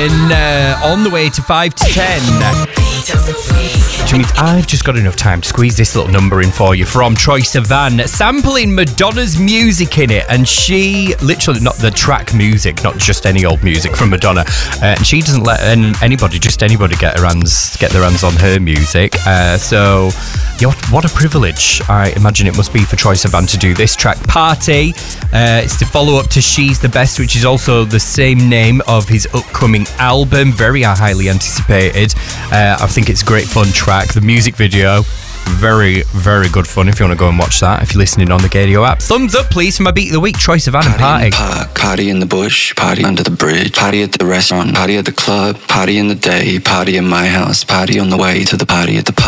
7 on the way to 5 to 10. Which means I've just got enough time to squeeze this little number in for you from Troye Sivan, sampling Madonna's music in it. And she, literally, not the track music, not just any old music from Madonna. And she doesn't let anybody get their hands on her music. So, yeah, what a privilege I imagine it must be for Troye Sivan to do this track, Party. It's the follow-up to She's the Best, which is also the same name of his upcoming album. Very highly anticipated. I think it's a great fun track. The music video, very, very good fun if you want to go and watch that, if you're listening on the Gadio app. Thumbs up, please, for my Beat of the Week, Troye Sivan and Party. In the park, party in the bush, party under the bridge, party at the restaurant, party at the club, party in the day, party in my house, party on the way to the party at the park.